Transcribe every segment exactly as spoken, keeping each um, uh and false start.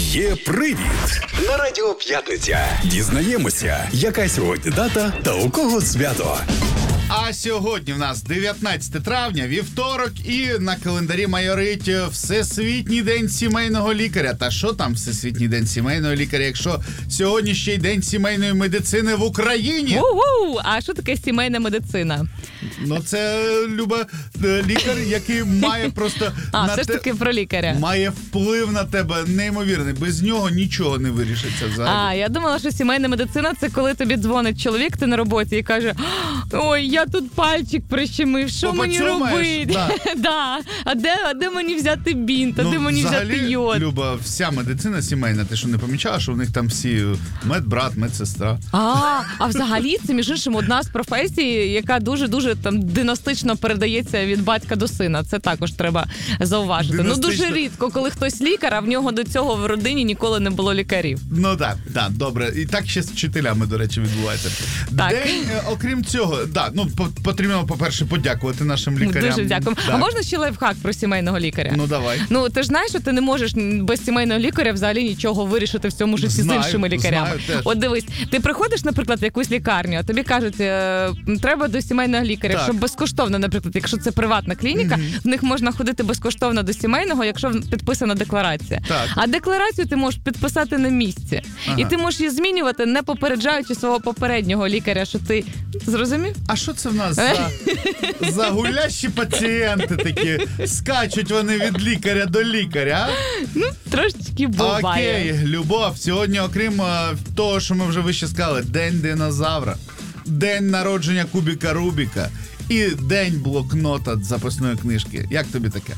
Є привід на Радіо П'ятниця. Дізнаємося, яка сьогодні дата та у кого свято. А сьогодні в нас дев'ятнадцяте травня, вівторок, і на календарі майорить Всесвітній день сімейного лікаря. Та що там Всесвітній день сімейного лікаря, якщо сьогодні ще й день сімейної медицини в Україні? У-у! А що таке сімейна медицина? Ну це, Люба, лікар, який має просто... А, на все ж те... таки про лікаря. Має вплив на тебе неймовірний. Без нього нічого не вирішиться взагалі. А, я думала, що сімейна медицина – це коли тобі дзвонить чоловік, ти на роботі і каже: ой, я тут пальчик прищемив, що мені робити? Да. Да. А де, а де мені взяти бінт, а Ну, де мені взагалі, взяти йод? Люба, вся медицина сімейна, ти що не помічала, що в них там всі медбрат, медсестра? А, а взагалі це, між іншим, одна з професій, яка дуже-дуже там династично передається від батька до сина. Це також треба зауважити. Династично. Ну дуже рідко, коли хтось лікар, а в нього до цього в родині ніколи не було лікарів. Ну так, так, добре. І так ще з вчителями, до речі, відбувається. Так. День, е, окрім цього, да, ну по- потрібно, по-перше, подякувати нашим лікарям. Дуже дякую. Так. А можна ще лайфхак про сімейного лікаря? Ну давай. Ну, ти ж знаєш, що ти не можеш без сімейного лікаря взагалі нічого вирішити в цьому житті Знаю, з іншими лікарями. знаю теж. От дивись, ти приходиш, наприклад, в якусь лікарню, а тобі кажуть, е, треба до сімейного лікаря, Так. щоб безкоштовно, наприклад, якщо це приватна клініка, Мгм. в них можна ходити безкоштовно до сімейного, якщо підписана декларація. Так. А декларацію ти можеш підписати на місці. Ага. І ти можеш її змінювати, не попереджаючи свого попереднього лікаря, що ти зрозумів? А що це в нас за, за гулящі пацієнти такі? Скачуть вони від лікаря до лікаря, а? Трошечки буває. Окей, Любов, сьогодні, окрім е, того, що ми вже вище сказали, День динозавра, День народження кубіка Рубіка і День блокнота записної книжки. Як тобі таке?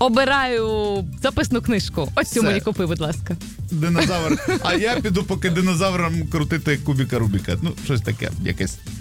Обираю записну книжку. Ось цю Все. мені купи, будь ласка. Динозавр. А я піду поки динозаврам крутити кубіка Рубіка. Ну, щось таке, якесь.